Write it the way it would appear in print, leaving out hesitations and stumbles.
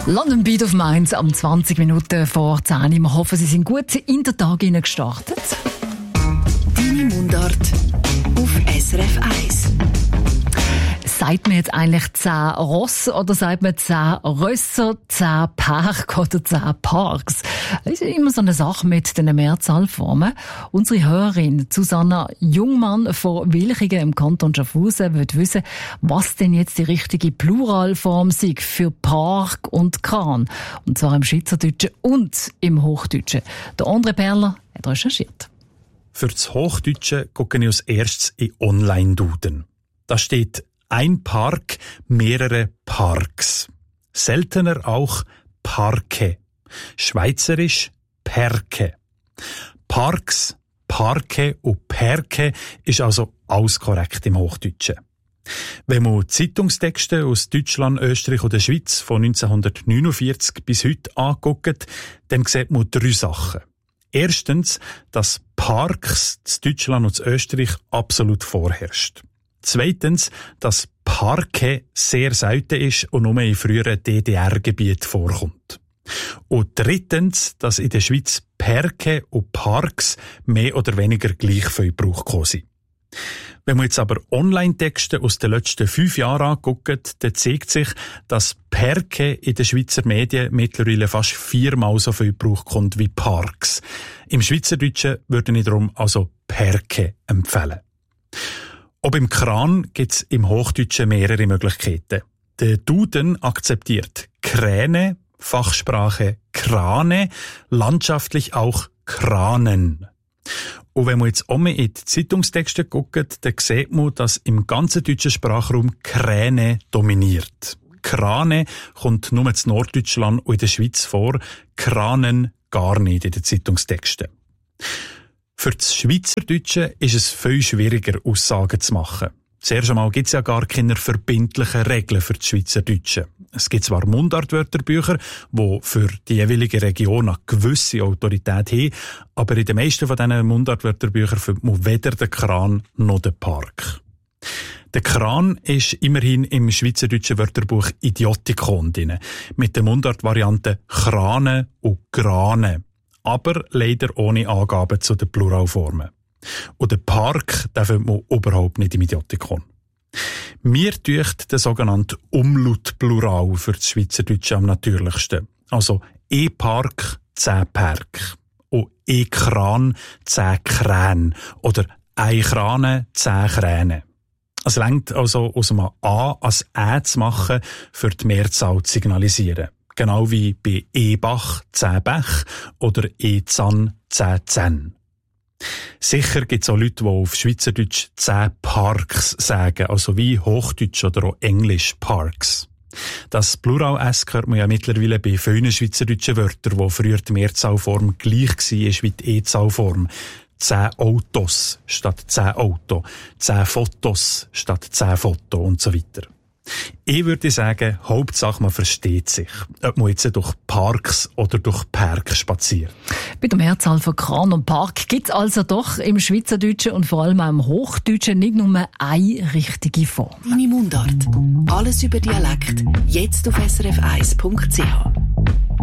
London Beat of Mainz am 20 Minuten vor 10. Wir hoffen, Sie sind gut in den Tag gestartet. Deine Mundart auf SRF 1. Sagt man jetzt eigentlich 10 Ross oder sagt man 10 Rösser, 10 Park oder 10 Parks? Das ist immer so eine Sache mit den Mehrzahlformen. Unsere Hörerin Susanna Jungmann von Wilchingen im Kanton Schaffhausen will wissen, was denn jetzt die richtige Pluralform sei für Park und Kran. Und zwar im Schweizerdeutschen und im Hochdeutschen. Der André Perler hat recherchiert. Für das Hochdeutsche gucke ich als erstes in Online-Duden. Da steht ein Park, mehrere Parks. Seltener auch Parke. Schweizerisch Perke. Parks, Parke und Perke ist also alles korrekt im Hochdeutschen. Wenn man Zeitungstexte aus Deutschland, Österreich oder Schweiz von 1949 bis heute anguckt, dann sieht man 3 Sachen. Erstens, dass Parks in Deutschland und in Österreich absolut vorherrscht. Zweitens, dass Parke sehr selten ist und nur in früheren DDR-Gebieten vorkommt. Und drittens, dass in der Schweiz Perke und Parks mehr oder weniger gleich viel Brauch sind. Wenn man jetzt aber Online-Texte aus den letzten 5 Jahren anguckt, dann zeigt sich, dass Perke in den Schweizer Medien mittlerweile fast 4-mal so viel Brauch kommt wie Parks. Im Schweizerdeutschen würde ich darum also Perke empfehlen. Ob im Kran gibt's im Hochdeutschen mehrere Möglichkeiten. Der Duden akzeptiert Kräne, Fachsprache Krane, landschaftlich auch Kranen. Und wenn man jetzt auch mal in die Zeitungstexte guckt, dann sieht man, dass im ganzen deutschen Sprachraum Kräne dominiert. Krane kommt nur in Norddeutschland und in der Schweiz vor, Kranen gar nicht in den Zeitungstexten. Für das Schweizerdeutsche ist es viel schwieriger, Aussagen zu machen. Zuerst einmal gibt es ja gar keine verbindlichen Regeln für das Schweizerdeutsche. Es gibt zwar Mundartwörterbücher, die für die jeweilige Region eine gewisse Autorität haben, aber in den meisten von diesen Mundartwörterbüchern findet man weder den Kran noch den Park. Der Kran ist immerhin im Schweizerdeutschen Wörterbuch Idiotikon drin, mit der Mundartvariante Krane und Grane, aber leider ohne Angaben zu den Pluralformen. Und den Park, den findet man überhaupt nicht im Idiotikon. Mir dünkt der sogenannte Umlautplural für das Schweizerdeutsche am natürlichsten. Also E-Park, 10 Park. Und E-Kran, 10 Kräne. Oder ein Krane, 10 Kräne. Es reicht also, aus einem A als Ä zu machen, für die Mehrzahl zu signalisieren. Genau wie bei E-Bach 10 Bech oder E-Zahn 10 Zähne. Sicher gibt es auch Leute, die auf Schweizerdeutsch 10 Parks sagen, also wie Hochdeutsch oder auch Englisch Parks. Das Plural-S hört man ja mittlerweile bei vielen schweizerdeutschen Wörtern, wo früher die Mehrzahlform gleich war wie die E-Zahlform. 10 Autos statt 10 Auto, 10 Fotos statt 10 Foto und so weiter. Ich würde sagen, Hauptsache man versteht sich, ob man jetzt durch Parks oder durch Park spaziert. Bei der Mehrzahl von Kran und Park gibt es also doch im Schweizerdeutschen und vor allem auch im Hochdeutschen nicht nur eine richtige Form. Deine Mundart. Alles über Dialekt. Jetzt auf srf1.ch.